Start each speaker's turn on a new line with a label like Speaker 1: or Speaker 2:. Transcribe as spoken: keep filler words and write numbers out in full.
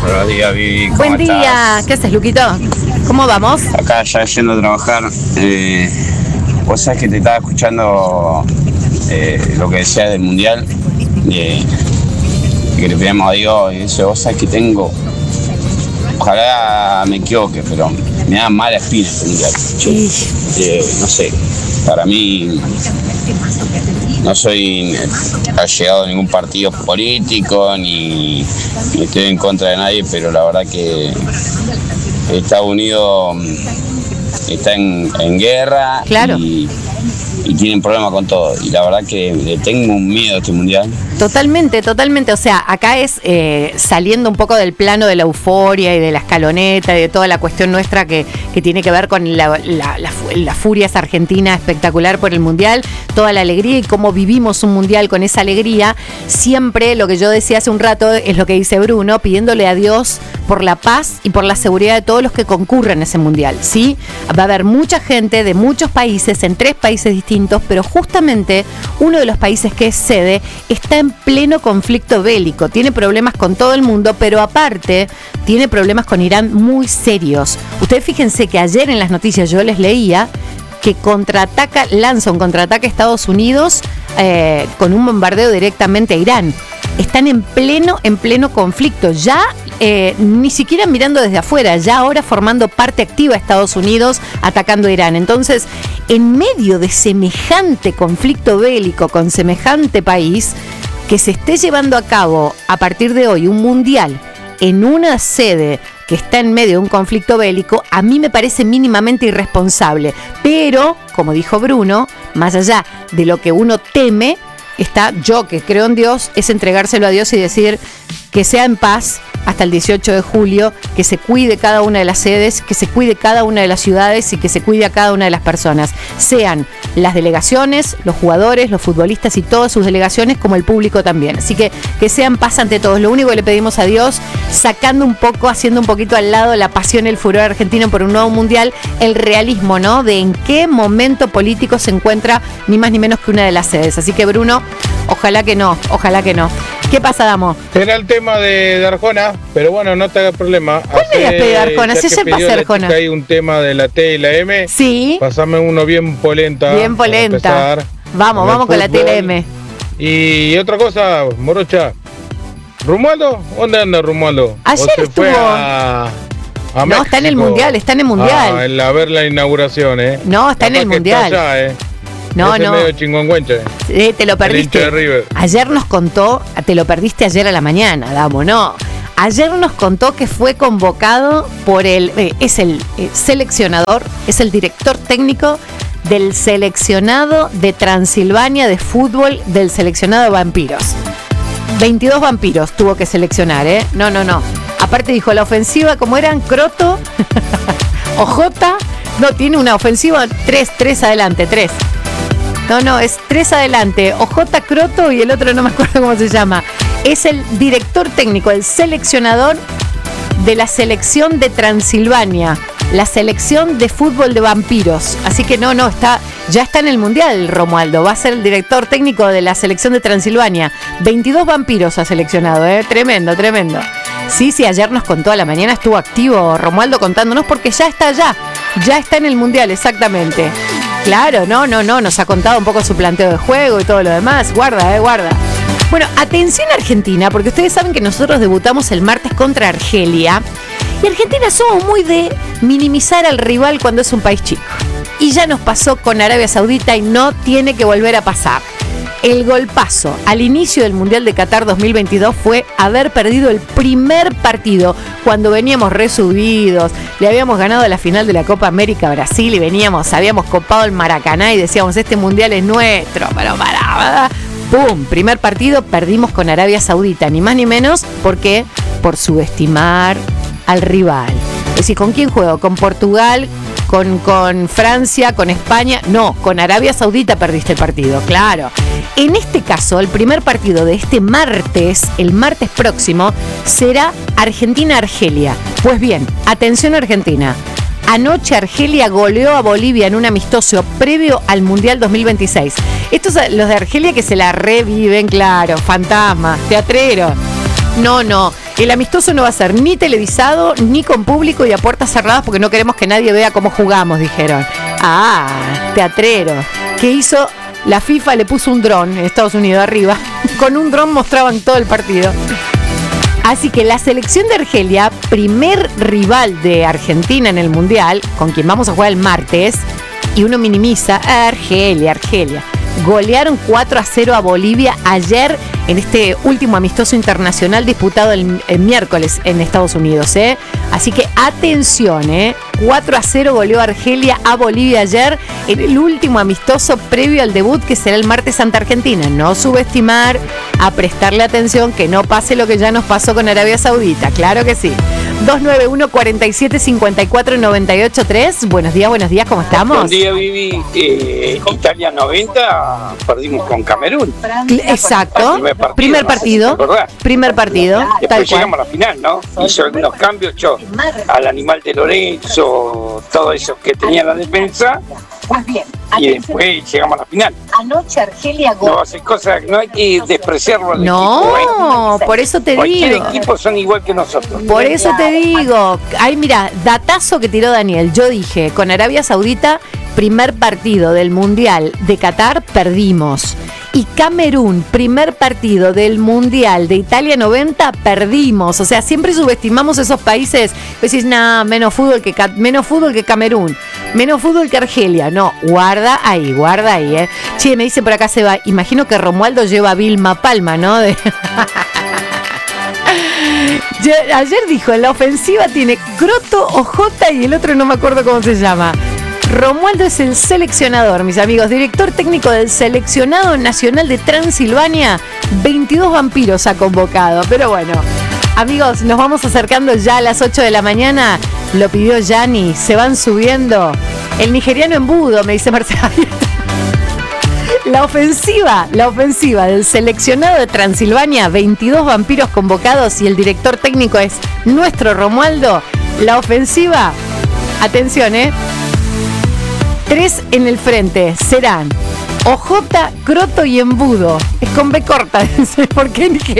Speaker 1: Buenos días, Vivi. ¿Cómo
Speaker 2: Buen día.
Speaker 1: estás?
Speaker 2: ¿Qué haces, Luquito? ¿Cómo vamos?
Speaker 1: Acá ya yendo a trabajar. Eh, vos sabés que te estaba escuchando eh, lo que decía del Mundial. Eh, que le pedimos a Dios y eso. Vos sabés que tengo... Ojalá me equivoque, pero me da mala espina este Mundial. Yo, eh, no sé, para mí... No soy allegado a ningún partido político, ni, ni estoy en contra de nadie, pero la verdad que Estados Unidos está en, en guerra.
Speaker 2: Claro.
Speaker 1: y, y tienen problemas con todo. Y la verdad que le tengo un miedo a este Mundial.
Speaker 2: Totalmente, totalmente. O sea, acá es eh, saliendo un poco del plano de la euforia y de la escaloneta y de toda la cuestión nuestra que, que tiene que ver con la, la, la, la furia esa argentina espectacular por el Mundial, toda la alegría y cómo vivimos un Mundial con esa alegría. Siempre lo que yo decía hace un rato es lo que dice Bruno, pidiéndole a Dios por la paz y por la seguridad de todos los que concurren a ese Mundial, ¿sí? Va a haber mucha gente de muchos países, en tres países distintos, pero justamente uno de los países que es sede está en pleno conflicto bélico, tiene problemas con todo el mundo, pero aparte tiene problemas con Irán muy serios. Ustedes fíjense que ayer en las noticias yo les leía que contraataca, lanza un contraataque a Estados Unidos eh, con un bombardeo directamente a Irán. Están en pleno, en pleno conflicto, ya eh, ni siquiera mirando desde afuera, ya ahora formando parte activa Estados Unidos atacando a Irán. Entonces, en medio de semejante conflicto bélico con semejante país, que se esté llevando a cabo a partir de hoy un mundial en una sede que está en medio de un conflicto bélico, a mí me parece mínimamente irresponsable. Pero, como dijo Bruno, más allá de lo que uno teme, está, yo que creo en Dios, es entregárselo a Dios y decir que sea en paz hasta el dieciocho de julio, que se cuide cada una de las sedes, que se cuide cada una de las ciudades y que se cuide a cada una de las personas, sean las delegaciones, los jugadores, los futbolistas y todas sus delegaciones, como el público también. Así que que sean paz ante todos. Lo único que le pedimos a Dios, sacando un poco, haciendo un poquito al lado la pasión y el furor argentino por un nuevo mundial, el realismo, ¿no? De en qué momento político se encuentra ni más ni menos que una de las sedes. Así que, Bruno, ojalá que no, ojalá que no. ¿Qué pasa, Damo?
Speaker 3: Era el tema de, de Arjona, pero bueno, no te hagas problema.
Speaker 2: ¿Cuál le habías pedido a Arjona? Si ayer pasé Arjona.
Speaker 3: Hay un tema de la T y la M.
Speaker 2: Sí.
Speaker 3: Pasame uno bien polenta.
Speaker 2: Bien polenta. Vamos, vamos con la T y la M.
Speaker 3: Y otra cosa, Morocha. ¿Romualdo? ¿Dónde anda Romualdo?
Speaker 2: Ayer
Speaker 3: se
Speaker 2: estuvo...
Speaker 3: Fue a, a
Speaker 2: no,
Speaker 3: México.
Speaker 2: Está en el Mundial, está en el Mundial.
Speaker 3: Ah, en la, a ver la inauguración, ¿eh?
Speaker 2: No, está
Speaker 3: Capaz
Speaker 2: en el Mundial.
Speaker 3: Está allá, ¿eh?
Speaker 2: No,
Speaker 3: Ese
Speaker 2: no.
Speaker 3: medio chingüengüenche.
Speaker 2: Eh, te lo perdiste.
Speaker 3: El hincha de River.
Speaker 2: Ayer nos contó, te lo perdiste ayer a la mañana, Damo, no. Ayer nos contó que fue convocado por el, eh, es el eh, seleccionador, es el director técnico del seleccionado de Transilvania de fútbol, del seleccionado de vampiros. veintidós vampiros tuvo que seleccionar, ¿eh? No, no, no. Aparte dijo, la ofensiva, como eran Croto, Ojota, no, tiene una ofensiva, tres, tres adelante, tres. No, no, es tres adelante, Ojota, Croto y el otro no me acuerdo cómo se llama. Es el director técnico, el seleccionador de la selección de Transilvania, la selección de fútbol de vampiros. Así que no, no, está, ya está en el Mundial, Romualdo. Va a ser el director técnico de la selección de Transilvania. veintidós vampiros ha seleccionado, ¿eh? Tremendo, tremendo. Sí, sí, ayer nos contó a la mañana, estuvo activo Romualdo contándonos porque ya está allá, ya está en el Mundial, exactamente. Claro, no, no, no, nos ha contado un poco su planteo de juego y todo lo demás. Guarda, eh, guarda. Bueno, atención Argentina, porque ustedes saben que nosotros debutamos el martes contra Argelia. Y Argentina somos muy de minimizar al rival cuando es un país chico. Y ya nos pasó con Arabia Saudita y no tiene que volver a pasar. El golpazo al inicio del Mundial de Qatar dos mil veintidós fue haber perdido el primer partido cuando veníamos resubidos, le habíamos ganado la final de la Copa América a Brasil y veníamos, habíamos copado el Maracaná y decíamos, este Mundial es nuestro, pero para, ¡pum! Primer partido, perdimos con Arabia Saudita, ni más ni menos, ¿por qué? Por subestimar al rival. Es decir, ¿con quién juego? ¿Con Portugal? Con, con Francia, con España, no, con Arabia Saudita perdiste el partido, claro. En este caso, el primer partido de este martes, el martes próximo, será Argentina-Argelia. Pues bien, atención Argentina. Anoche Argelia goleó a Bolivia en un amistoso previo al Mundial dos mil veintiséis. Estos los de Argelia que se la reviven, claro, fantasmas, teatreros. No, no. El amistoso no va a ser ni televisado, ni con público y a puertas cerradas porque no queremos que nadie vea cómo jugamos, dijeron. Ah, teatrero. ¿Qué hizo? La FIFA le puso un dron en Estados Unidos arriba. Con un dron mostraban todo el partido. Así que la selección de Argelia, primer rival de Argentina en el Mundial, con quien vamos a jugar el martes, y uno minimiza a Argelia, Argelia. Golearon cuatro a cero a Bolivia ayer en este último amistoso internacional disputado el, el miércoles en Estados Unidos, ¿eh? Así que atención, ¿eh? cuatro a cero goleó Argelia a Bolivia ayer en el último amistoso previo al debut que será el martes ante Argentina. No subestimar, a prestarle atención, que no pase lo que ya nos pasó con Arabia Saudita, claro que sí. dos nueve uno, cuatro siete, cinco cuatro, nueve ocho tres. Buenos días, buenos días, ¿cómo estamos?
Speaker 4: Buen día, Vivi. Eh, Italia noventa, perdimos con Camerún.
Speaker 2: Exacto.
Speaker 4: Primer partido.
Speaker 2: Primer partido.
Speaker 4: ¿Verdad?
Speaker 2: Primer partido.
Speaker 4: Después
Speaker 2: Tal
Speaker 4: llegamos
Speaker 2: cual.
Speaker 4: a la final, ¿no? Hizo algunos cambios, yo, al animal de Lorenzo, todo eso que tenía la defensa.
Speaker 5: Muy bien.
Speaker 4: Y después llegamos a la final.
Speaker 5: Anoche Argelia
Speaker 4: No
Speaker 5: gol.
Speaker 4: hace cosas, no hay que despreciarlo al
Speaker 2: No,
Speaker 4: equipo, ¿eh?
Speaker 2: por eso te
Speaker 4: Cualquier
Speaker 2: digo.
Speaker 4: equipo son igual que nosotros.
Speaker 2: Por eso te digo. Ay, mira, datazo que tiró Daniel. Yo dije, con Arabia Saudita, primer partido del Mundial de Qatar, perdimos. Y Camerún, primer partido del Mundial de Italia noventa, perdimos. O sea, siempre subestimamos esos países. Decís, nah, menos fútbol que menos fútbol que Camerún, menos fútbol que Argelia. No, guarda ahí, guarda ahí, eh. Che, me dice por acá se va. Imagino que Romualdo lleva a Vilma Palma, ¿no? De... Ayer dijo, en la ofensiva tiene Croto, Ojota y el otro no me acuerdo cómo se llama. Romualdo es el seleccionador, mis amigos, director técnico del seleccionado nacional de Transilvania. veintidós vampiros ha convocado, pero bueno. Amigos, nos vamos acercando ya a las ocho de la mañana. Lo pidió Yanni, se van subiendo. El nigeriano embudo, me dice Marcelo. La ofensiva, la ofensiva del seleccionado de Transilvania, veintidós vampiros convocados y el director técnico es nuestro Romualdo. La ofensiva, atención, ¿eh? Tres en el frente serán Ojota, Croto y Embudo. Es con B corta, ¿por qué Nigeria?